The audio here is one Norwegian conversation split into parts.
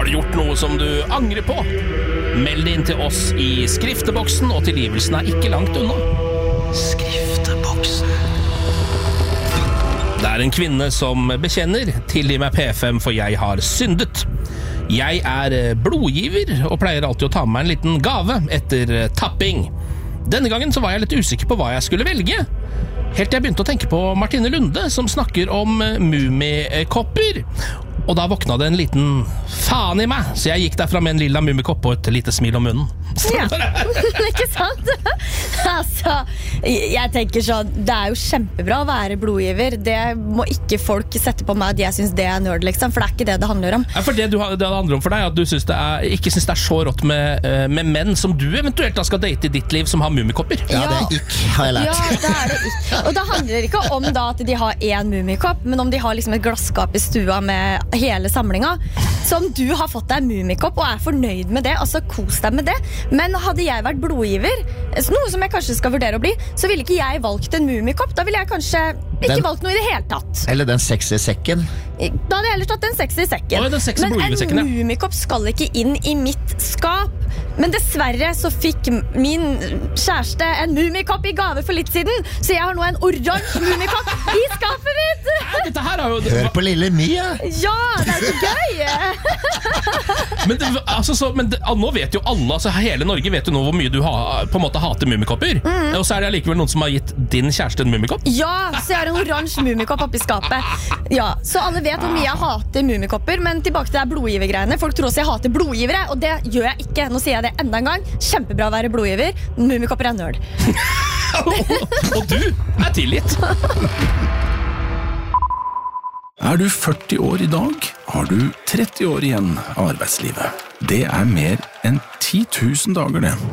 Har du gjort noe som du angrer på? Meld det inn til oss i skrifteboksen, og tilgivelsen ikke langt unna. Skrifteboksen. Det en kvinne som bekjenner. Tilgi meg P5, for jeg har syndet. Jeg blodgiver og pleier alltid å ta med meg en liten gave etter tapping. Denne gangen så var jeg litt usikker på hva jeg skulle velge. Helt til jeg begynte å tenke på Martine Lunde, som snakker om mumikopper. Og da våkna det en liten faen i meg, så jeg gikk derfra med en lilla mumikopp og et lite smil om munnen. Ja, ikke sant? Altså, jeg tenker sånn, det jo kjempebra å være blodgiver. Det må ikke folk sette på meg at jeg synes det nerd, liksom, for det ikke det handler om. Ja, for det handler om for deg, at du synes ikke synes det så rått med menn som du eventuelt da skal date i ditt liv, som har mumikopper. Ja, det ikke, har jeg lært. Ja, det det ikke. Og da handler det ikke om da at de har en mumikopp, men om de har liksom et glasskap i stua med hele samlinga. Så om du har fått deg en mumikopp og fornøyd med det, altså kos deg med det. Men hadde jeg vært blodgiver, noe som jeg kanskje skal vurdere å bli, så ville ikke jeg valgt en mumikopp. Da ville jeg kanskje ikke valgt noe i det hele tatt. Eller den sexy sekken. Da hadde jeg heller tatt den sexy sekken. Men en mumikopp skal ikke inn i mitt skap. Men dessverre så fikk min kjæreste en mumikopp i gave for litt siden, så jeg har nå en oransje mumikopp i skapet mitt. Dette her jo... Hør på lille Mia. Ja, det så gøy. Men nå vet jo alle, altså hele Norge vet jo nå hvor mye du på en måte hater mumikopper. Og så det allikevel noen som har gitt din kjæreste en mumikopp. Ja, så jeg har en oransje mumikopp oppi skapet. Ja, så alle vet hvor mye jeg hater mumikopper. Men tilbake til det blodgivergreiene. Folk tror også jeg hater blodgivere, og det gjør jeg ikke. Nå sier jeg det enda en gang. Kjempebra å være blodgiver. Mumikopper nerd. Og du tilgitt. Du 40 år i dag, har du 30 år igjen av arbeidslivet. Det mer enn 10 000 dager, det.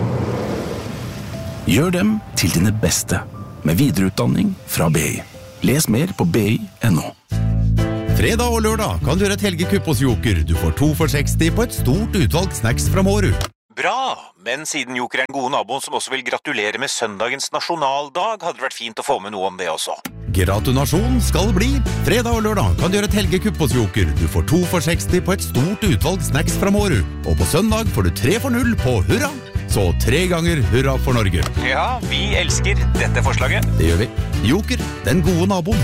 Gjør dem til dine beste, med videreutdanning fra BI. Les mer på BI.no. Fredag og lørdag kan du gjøre et helgekupp hos Joker. Du får 2 for 60 på et stort utvalg snacks fra Mårud. Bra, men siden Joker en god nabo som også vil gratulere med søndagens nasjonaldag, hadde det vært fint å få med noe om det også. Gratulasjon skal bli. Fredag og lørdag kan du gjøre et helgekupp hos Joker. Du får 2 for 60 på et stort utvalg snacks fra Mårud. Og på søndag får du 3 for 0 på Hurra. Så 3 ganger Hurra for Norge. Ja, vi elsker dette forslaget. Det gjør vi. Joker, den gode naboen.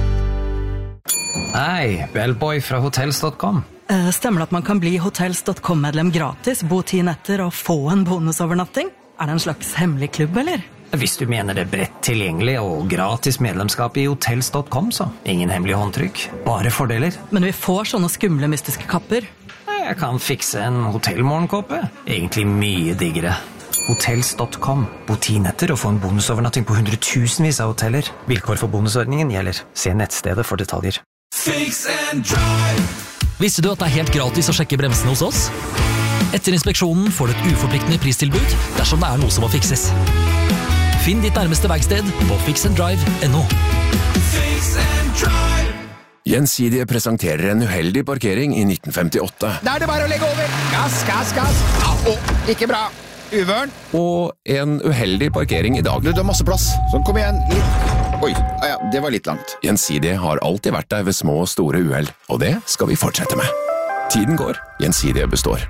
Hei, Bellboy fra Hotels.com. Stemmer det at man kan bli Hotels.com-medlem gratis, bo 10 netter og få en bonusovernatting? Det en slags hemmelig klubb, eller? Hvis du mener det bredt tilgjengelig og gratis medlemskap i Hotels.com, så ingen hemmelig håndtrykk, bare fordeler. Men vi får sånne skumle mystiske kapper. Jeg kan fikse en hotellmorgenkåpe. Egentlig mye diggere. Hotels.com. Bo 10 netter og få en bonusovernatting på 100,000 av hoteller. Vilkår for bonusordningen gjelder. Se nettstedet for detaljer. Fix and drive. Visste du at det helt gratis å sjekke bremsene hos oss? Etter inspeksjonen får du et uforpliktende pristilbud dersom det noe som må fikses. Finn ditt nærmeste verksted på fixanddrive.no. Fix and drive. Gjensidige presenterer en uheldig parkering i 1958. Da det bare å legge over. Gass, gass, gass. Ikke bra. Uvørn. Og en uheldig parkering i dag. Du har masse plass. Sånn, kom igjen. Oi, ja, det var litt langt. Gjensidige har alltid vært der ved små og store uheld, og det skal vi fortsette med. Tiden går, Gjensidige består.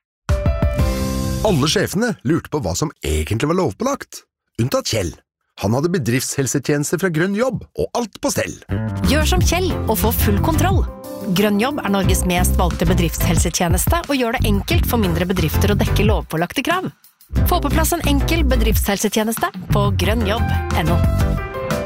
Alle sjefene lurte på hva som egentlig var lovpålagt. Unntatt Kjell. Han hadde bedriftshelsetjenester fra Grønn Jobb, og alt på stell. Gjør som Kjell og få full kontroll. Grønn Jobb Norges mest valgte bedriftshelsetjeneste og gjør det enkelt for mindre bedrifter å dekke lovpålagte krav. Få på plass en enkel bedriftshelsetjeneste på grønnjobb.no.